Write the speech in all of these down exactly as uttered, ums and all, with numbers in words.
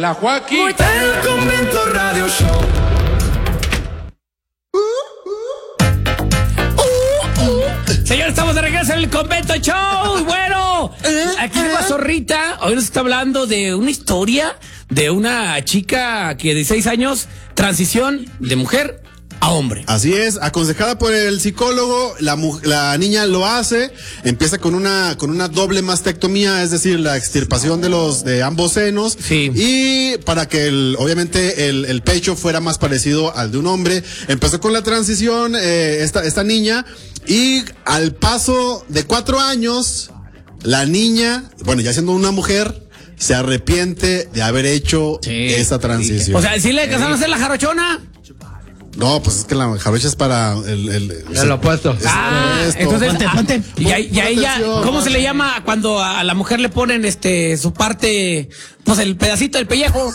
relajo aquí. El Convento Radio Show. Señores, estamos de regreso en el Convento Show. Bueno, aquí va Zorrita. Hoy nos está hablando de una historia de una chica que de dieciséis años, transición de mujer a hombre. Así es, aconsejada por el psicólogo, la, la niña lo hace, empieza con una con una doble mastectomía, es decir, la extirpación de los de ambos senos, sí. Y para que el, obviamente el, el pecho fuera más parecido al de un hombre, empezó con la transición eh, esta esta niña, y al paso de cuatro años, la niña, bueno, ya siendo una mujer, se arrepiente de haber hecho sí, esa transición. Sí. O sea, ¿sí le alcanzaron a hacer la jarochona? No, pues es que la jarocha es para el... El, el, el opuesto. Ah, esto. Entonces, ponte, ponte. Y a, y a ella, ¿cómo se le llama cuando a la mujer le ponen este su parte, pues el pedacito del pellejo?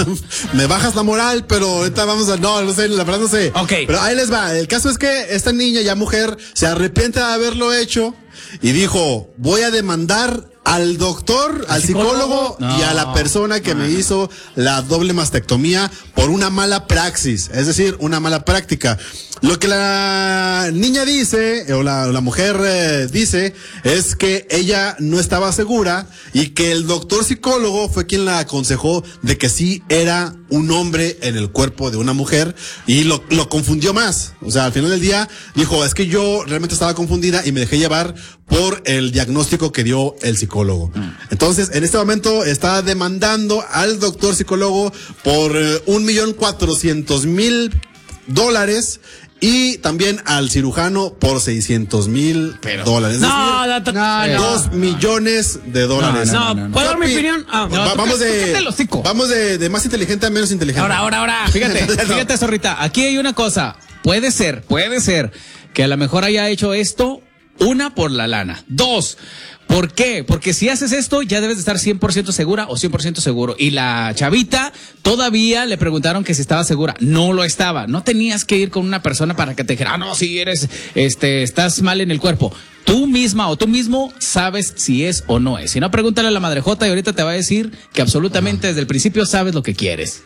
Me bajas la moral, pero ahorita vamos a... No, no sé, la verdad no sé. Ok. Pero ahí les va. El caso es que esta niña, ya mujer, se arrepiente de haberlo hecho y dijo, voy a demandar al doctor, al psicólogo, no. y a la persona que me hizo la doble mastectomía por una mala praxis, es decir, una mala práctica. Lo que la niña dice, o la, la mujer eh, dice, es que ella no estaba segura y que el doctor psicólogo fue quien la aconsejó de que sí era un hombre en el cuerpo de una mujer, y lo, lo confundió más. O sea, al final del día dijo, es que yo realmente estaba confundida y me dejé llevar por el diagnóstico que dio el psicólogo. Entonces, en este momento está demandando al doctor psicólogo por eh, un millón cuatrocientos mil dólares, y también al cirujano por seiscientos mil dólares. No, no, no, no. Dos millones de dólares. No, no, no, no. ¿Puedo dar mi opinión? Ah, no, Va, vamos de, vamos de, de más inteligente a menos inteligente. Ahora, ahora, ahora. Fíjate, fíjate, Zorrita, aquí hay una cosa. Puede ser, puede ser que a lo mejor haya hecho esto, una, por la lana. Dos, ¿por qué? Porque si haces esto, ya debes de estar cien por ciento segura o cien por ciento seguro. Y la chavita todavía le preguntaron que si estaba segura. No lo estaba. No tenías que ir con una persona para que te dijera, ah, no, si eres, este, estás mal en el cuerpo. Tú misma o tú mismo sabes si es o no es. Si no, pregúntale a la madrejota y ahorita te va a decir que absolutamente desde el principio sabes lo que quieres.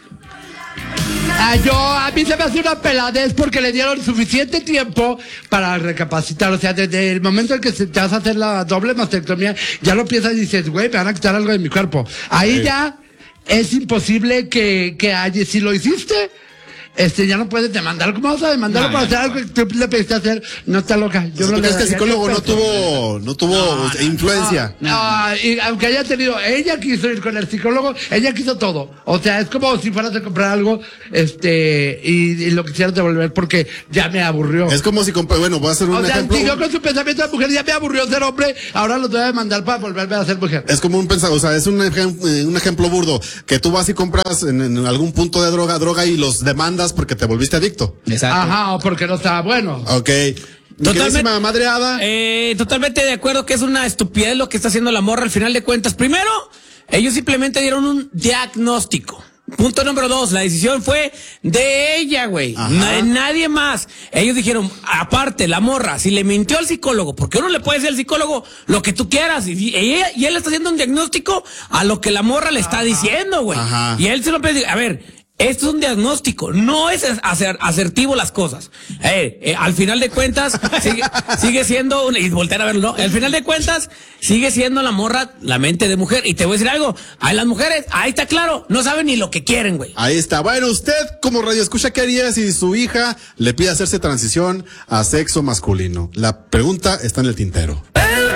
Ah, yo, a mí se me hace una peladez porque le dieron suficiente tiempo para recapacitar. O sea, desde el momento en que se te vas a hacer la doble mastectomía, ya lo piensas y dices, güey, me van a quitar algo de mi cuerpo. Ahí sí. Ya es imposible que, que haya, si lo hiciste, este, ya no puedes demandar. ¿Cómo vas a demandarlo no, para no, hacer no. algo que tú le pediste hacer? No está loca. Yo no le que el psicólogo no tuvo, no tuvo no, no, influencia. No, no, no. Y aunque haya tenido, ella quiso ir con el psicólogo, ella quiso todo. O sea, es como si fueras a comprar algo, este, y, y lo quisieras devolver porque ya me aburrió. Es como si compré, bueno, voy a hacer un o sea, ejemplo. Siguió con su pensamiento de mujer, ya me aburrió ser hombre, ahora lo voy a demandar para volverme a ser mujer. Es como un pensado, o sea, es un ejemplo, un ejemplo burdo, que tú vas y compras en, en algún punto de droga, droga y los demandas porque te volviste adicto. Exacto. Ajá, o porque no estaba bueno. Ok. Totalmente, madreada. Eh, totalmente de acuerdo que es una estupidez lo que está haciendo la morra al final de cuentas. Primero, ellos simplemente dieron un diagnóstico. Punto número dos, la decisión fue de ella, güey. No de nadie más. Ellos dijeron, aparte, la morra, si le mintió al psicólogo, porque uno le puede decir al psicólogo lo que tú quieras, y, y, ella, y él está haciendo un diagnóstico a lo que la morra le está Ajá. diciendo, güey. Y él se lo puede decir, a ver, esto es un diagnóstico, no es hacer asertivo las cosas. Eh, eh, al final de cuentas, sigue, sigue siendo, un, y voltear a verlo, ¿no? Al final de cuentas, sigue siendo la morra la mente de mujer. Y te voy a decir algo, a las mujeres, ahí está claro, no saben ni lo que quieren, güey. Ahí está. Bueno, usted como radio escucha, ¿qué haría si su hija le pide hacerse transición a sexo masculino? La pregunta está en el tintero.